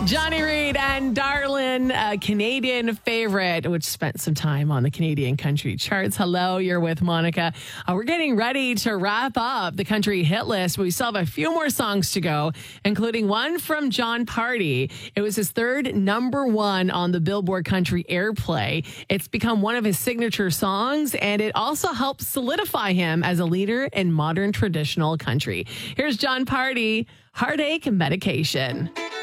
Johnny Reid and Darlin, a Canadian favorite, which spent some time on the Canadian country charts. Hello, you're with Monica. We're getting ready to wrap up the country hit list. We still have a few more songs to go, including one from Jon Pardi. It was his third number one on the Billboard Country Airplay. It's become one of his signature songs, and it also helps solidify him as a leader in modern traditional country. Here's Jon Pardi, Heartache Medication.